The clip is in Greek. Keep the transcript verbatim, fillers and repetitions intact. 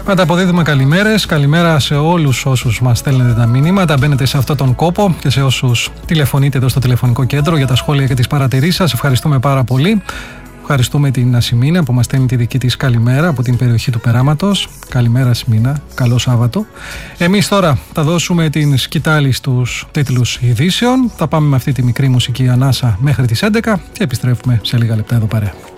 Μεταποδίδουμε καλημέρες. Καλημέρα σε όλους όσους μας στέλνετε τα μηνύματα. Μπαίνετε σε αυτόν τον κόπο και σε όσους τηλεφωνείτε εδώ στο τηλεφωνικό κέντρο για τα σχόλια και τις παρατηρήσεις σας. Ευχαριστούμε πάρα πολύ. Ευχαριστούμε την Ασημίνα που μας στέλνει τη δική της καλημέρα από την περιοχή του Περάματος. Καλημέρα Ασημίνα, καλό Σάββατο. Εμείς τώρα θα δώσουμε την σκητάλη στους τίτλους ειδήσεων. Θα πάμε με αυτή τη μικρή μουσική ανάσα μέχρι τις έντεκα και επιστρέφουμε σε λίγα λεπτά εδώ παρέα.